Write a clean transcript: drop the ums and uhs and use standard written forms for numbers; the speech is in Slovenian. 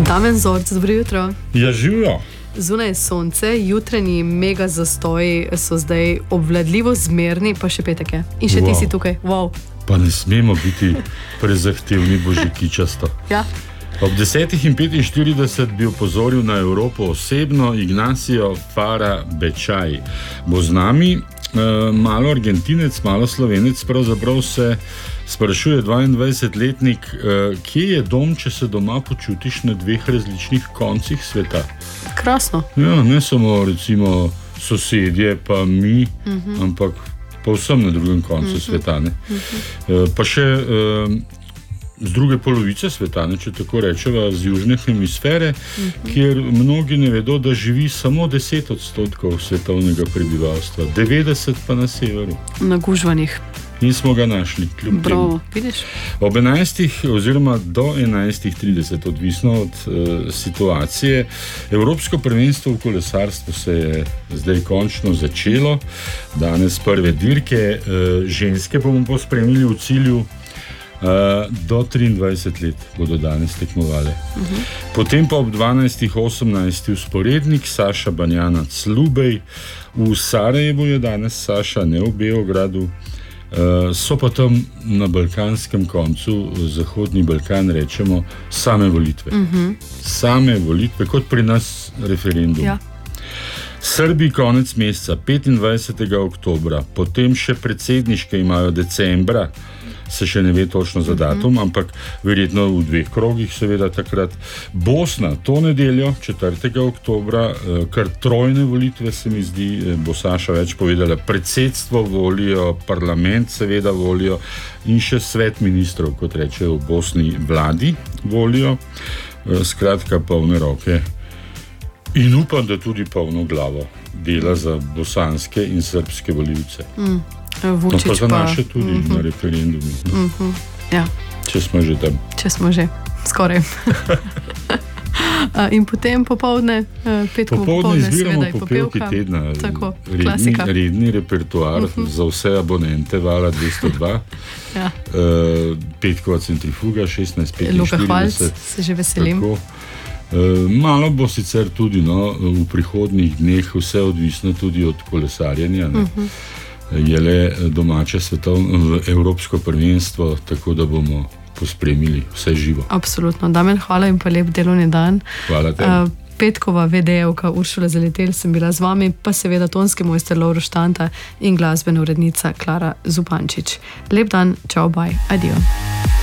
Damen Zorc, dobro jutro. Ja, živijo. Zunaj je sonce, jutranji mega zastoji so zdaj obvladljivo zmerni, pa še petek je. In še ti si tukaj. Wow. Pa ne smemo biti prezahtevni, božikičasto. Ja. Ob 10:45 bi opozoril na Evropo osebno Ignacio Fara Bečaj. Bo z nami malo Argentinec, malo Slovenec, pravzaprav se sprašuje 22-letnik, kje je dom, če se doma počutiš na dveh različnih koncih sveta. Krasno. Ja, ne samo recimo sosedje pa mi, ampak povsem na drugem koncu sveta. Ne? Pa še z druge polovice sveta, ne, če tako rečeva, z južne hemisfere, kjer mnogi ne vedo, da živi samo 10% svetovnega prebivalstva, 90% pa na severu. Nagužvanih. In smo ga našli, kljub Bravo, vidiš? Ob 11 oziroma do 11:30, odvisno od situacije. Evropsko prvenstvo v kolesarstvu se je zdaj končno začelo. Danes prve dirke, ženske bomo pospremili v cilju. Do 23 let bodo danes tekmovali. Potem pa ob 12:18 usporednik Saša Banjanac Lubej. V Sarajevu je danes Saša, ne v Beogradu. So pa tam na balkanskem koncu, Zahodni Balkan rečemo, same volitve. Same volitve, kot pri nas referendum. Ja. Srbi konec meseca, 25. oktobra, potem še predsedniške imajo decembra, se še ne ve točno za datum, ampak verjetno v 2 krogih, seveda takrat. Bosna, to nedeljo, 4. oktobra, kar trojne volitve, se mi zdi, bo Saša več povedala. Predsedstvo volijo, parlament seveda volijo in še svet ministrov, kot rečejo v Bosni, vladi volijo. Skratka, polne roke. In upam, da tudi polno glavo dela za bosanske in srbske volivce. Vučić pa za naše tudi na referendumi. Ja. Če smo že tam. Če smo že, skoraj. In potem popoldne, petkovo Popoldne izbiramo seveda, popevki tedna. Tako, klasika. Redni repertoar za vse abonente Vala 202. Ja. Petkova centrifuga 16:45. Luka Hvalc, se že veselim. Tako. Malo bo sicer tudi v prihodnjih dneh, vse odvisno tudi od kolesarjenja. Je le domače svetovno evropsko prvenstvo, tako da bomo pospremili vse živo. Absolutno. Damen, hvala in pa lep delovni dan. Hvala tebi. Petkova VD-evka Uršula Zaletelj sem bila z vami, pa seveda tonski mojster Lovro Štanta in glasbena urednica Klara Zupančič. Lep dan, čau, bye, adijo.